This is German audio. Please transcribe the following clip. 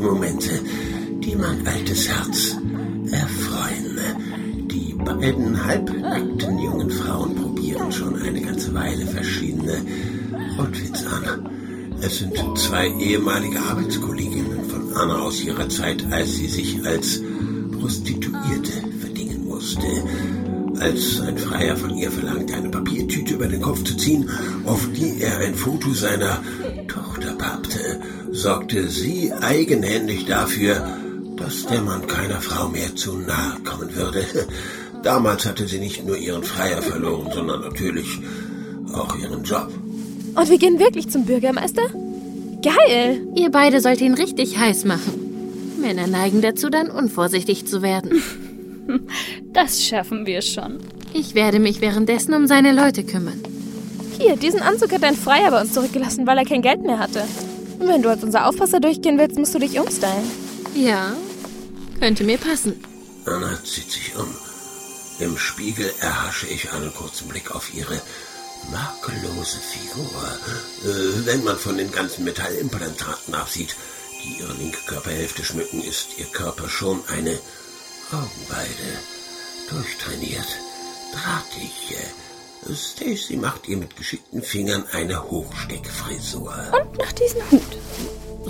Momente, die mein altes Herz erfreuen. Die beiden halbnackten jungen Frauen probieren schon eine ganze Weile verschiedene Outfits an. Es sind 2 ehemalige Arbeitskolleginnen von Anna aus ihrer Zeit, als sie sich als Prostituierte verdingen musste. Als ein Freier von ihr verlangte, eine Papiertüte über den Kopf zu ziehen, auf die er ein Foto seiner Tochter pappte, sorgte sie eigenhändig dafür, dass der Mann keiner Frau mehr zu nahe kommen würde. Damals hatte sie nicht nur ihren Freier verloren, sondern natürlich auch ihren Job. Und wir gehen wirklich zum Bürgermeister? Geil! Ihr beide sollt ihn richtig heiß machen. Männer neigen dazu, dann unvorsichtig zu werden. Das schaffen wir schon. Ich werde mich währenddessen um seine Leute kümmern. Hier, diesen Anzug hat dein Freier bei uns zurückgelassen, weil er kein Geld mehr hatte. Und wenn du als unser Aufpasser durchgehen willst, musst du dich umstylen. Ja, könnte mir passen. Anna zieht sich um. Im Spiegel erhasche ich einen kurzen Blick auf ihre makellose Figur. Wenn man von den ganzen Metallimplantaten absieht, die ihre linke Körperhälfte schmücken, ist ihr Körper schon eine Augenweide. Durchtrainiert, drahtig. Stacy macht ihr mit geschickten Fingern eine Hochsteckfrisur. Und noch diesen Hut.